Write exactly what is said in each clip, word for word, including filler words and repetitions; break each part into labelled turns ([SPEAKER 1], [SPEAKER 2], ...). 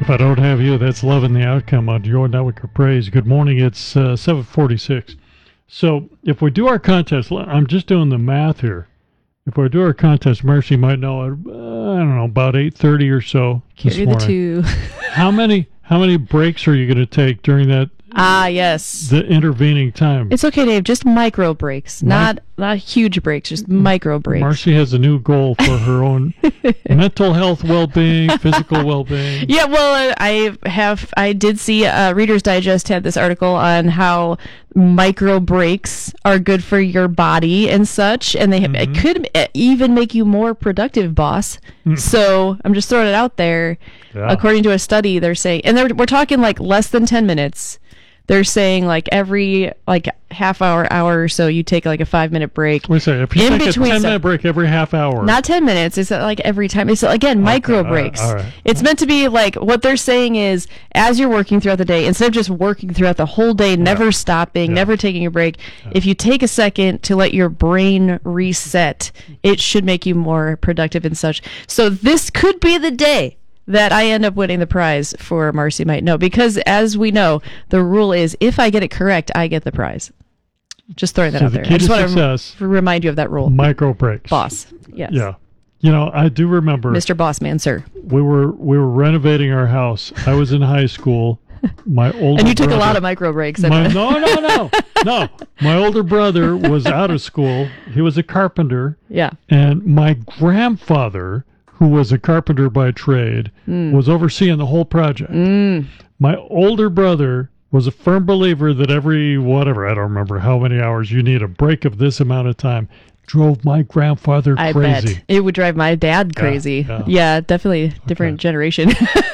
[SPEAKER 1] If I don't have you, that's loving the outcome on your network of praise. Good morning. It's uh, seven forty-six. So if we do our contest, I'm just doing the math here. If we do our contest, Marcy might know it. Uh, I don't know, about eight thirty or so this
[SPEAKER 2] Carry
[SPEAKER 1] morning.
[SPEAKER 2] the two.
[SPEAKER 1] How many how many breaks are you going to take during that?
[SPEAKER 2] Ah, yes.
[SPEAKER 1] The intervening time.
[SPEAKER 2] It's okay, Dave. Just micro breaks,
[SPEAKER 1] Mi-
[SPEAKER 2] not not huge breaks. Just micro breaks.
[SPEAKER 1] Marcy has a new goal for her own mental health well-being, physical well-being.
[SPEAKER 2] Yeah, well, uh, I have. I did see uh, Reader's Digest had this article on how micro breaks are good for your body and such, and they have,
[SPEAKER 1] Mm-hmm.
[SPEAKER 2] it could even make you more productive, boss.
[SPEAKER 1] Mm.
[SPEAKER 2] So I'm just throwing it out there.
[SPEAKER 1] Yeah.
[SPEAKER 2] According to a study, they're saying, and they're, we're talking like less than ten minutes. They're saying like every like half hour, hour or so, you take like a five minute break.
[SPEAKER 1] Wait a second. If you
[SPEAKER 2] In
[SPEAKER 1] take a
[SPEAKER 2] between
[SPEAKER 1] ten
[SPEAKER 2] some-
[SPEAKER 1] minute break every half hour.
[SPEAKER 2] Not ten minutes. It's like every time. It's again micro
[SPEAKER 1] all right,
[SPEAKER 2] breaks.
[SPEAKER 1] all right.
[SPEAKER 2] It's meant to be like what they're saying is as you're working throughout the day, instead of just working throughout the whole day, never stopping,
[SPEAKER 1] Yeah.
[SPEAKER 2] never taking a break. If you take a second to let your brain reset, it should make you more productive and such. So this could be the day that I end up winning the prize for Marcy Might Know, because as we know, the rule is if I get it correct, I get the prize. Just throwing that
[SPEAKER 1] So
[SPEAKER 2] out
[SPEAKER 1] the
[SPEAKER 2] there.
[SPEAKER 1] key
[SPEAKER 2] I just
[SPEAKER 1] to
[SPEAKER 2] want
[SPEAKER 1] success,
[SPEAKER 2] to remind you of that rule.
[SPEAKER 1] micro breaks.
[SPEAKER 2] Boss. Yes.
[SPEAKER 1] Yeah. You know, I do remember
[SPEAKER 2] Mister Bossman, sir.
[SPEAKER 1] we were we were renovating our house. I was in high school. My older
[SPEAKER 2] And you took
[SPEAKER 1] brother,
[SPEAKER 2] a lot of micro breaks. I
[SPEAKER 1] my,
[SPEAKER 2] bet.
[SPEAKER 1] no, no, no, no. My older brother was out of school. He was a carpenter,
[SPEAKER 2] Yeah.
[SPEAKER 1] and my grandfather, who was a carpenter by trade,
[SPEAKER 2] Mm.
[SPEAKER 1] was overseeing the whole project. My older brother was a firm believer that every, whatever, I don't remember how many hours, you need a break of this amount of time. Drove my grandfather
[SPEAKER 2] I
[SPEAKER 1] crazy.
[SPEAKER 2] bet. It would drive my dad crazy.
[SPEAKER 1] yeah.
[SPEAKER 2] Yeah, definitely different generation.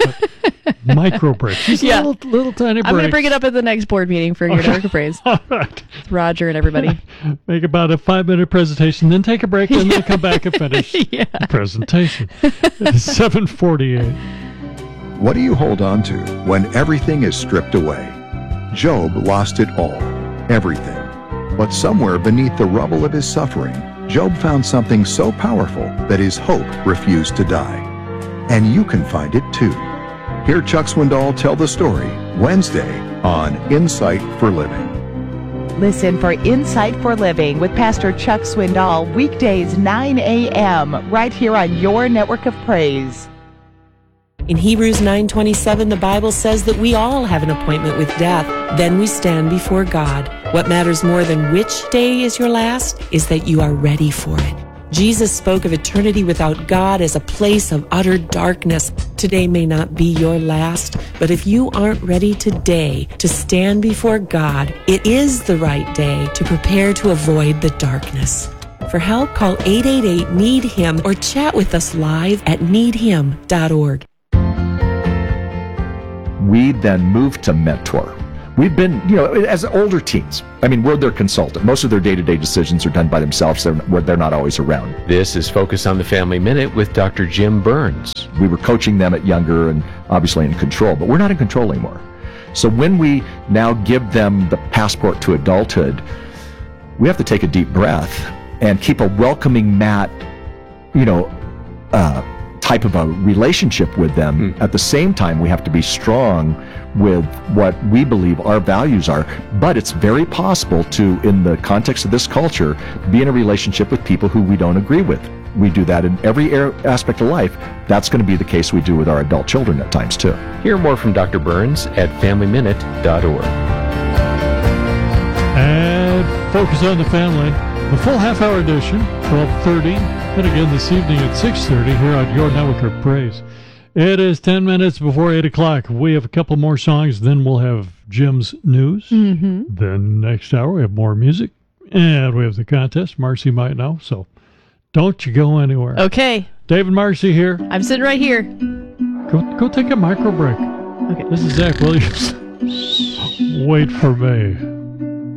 [SPEAKER 1] Micro breaks. Just
[SPEAKER 2] Yeah.
[SPEAKER 1] little, little tiny breaks.
[SPEAKER 2] I'm going to bring it up at the next board meeting for your
[SPEAKER 1] Okay.
[SPEAKER 2] Network of Praise.
[SPEAKER 1] All right.
[SPEAKER 2] With Roger and everybody.
[SPEAKER 1] Make about a five-minute presentation, then take a break, and then come back and finish
[SPEAKER 2] Yeah.
[SPEAKER 1] the presentation. seven forty-eight.
[SPEAKER 3] What do you hold on to when everything is stripped away? Job lost it all, everything. But somewhere beneath the rubble of his suffering, Job found something so powerful that his hope refused to die. And you can find it too. Hear Chuck Swindoll tell the story Wednesday on Insight for Living.
[SPEAKER 4] Listen for Insight for Living with Pastor Chuck Swindoll weekdays nine a.m. right here on your network of praise.
[SPEAKER 5] In Hebrews nine twenty-seven, the Bible says that we all have an appointment with death. Then we stand before God. What matters more than which day is your last is that you are ready for it. Jesus spoke of eternity without God as a place of utter darkness. Today may not be your last, but if you aren't ready today to stand before God, it is the right day to prepare to avoid the darkness. For help, call eight eight eight, need him or chat with us live at need him dot org.
[SPEAKER 6] We then moved to Mentor. We've been, you know, as older teens, I mean, we're their consultant. Most of their day-to-day decisions are done by themselves. They're, they're not always around.
[SPEAKER 7] This is Focus on the Family Minute with Doctor Jim Burns.
[SPEAKER 6] We were coaching them at younger and obviously in control, but we're not in control anymore. So when we now give them the passport to adulthood, we have to take a deep breath and keep a welcoming mat, you know, uh, type of a relationship with them. Mm. At the same time, we have to be strong with what we believe our values are. But it's very possible to, in the context of this culture, be in a relationship with people who we don't agree with. We do that in every aspect of life. That's going to be the case we do with our adult children at times too.
[SPEAKER 7] Hear more from Doctor Burns at family minute dot org.
[SPEAKER 1] And Focus on the Family, the full half-hour edition, twelve thirty, and again this evening at six thirty here on your network of praise. It is ten minutes before eight o'clock. We have a couple more songs, then we'll have Jim's news.
[SPEAKER 2] Mm-hmm.
[SPEAKER 1] Then next hour we have more music, and we have the contest. Marcy might know, so don't you go anywhere.
[SPEAKER 2] Okay.
[SPEAKER 1] David Marcy here.
[SPEAKER 2] I'm sitting right here.
[SPEAKER 1] Go, go take a micro break.
[SPEAKER 2] Okay.
[SPEAKER 1] This is Zach Williams. Wait for me.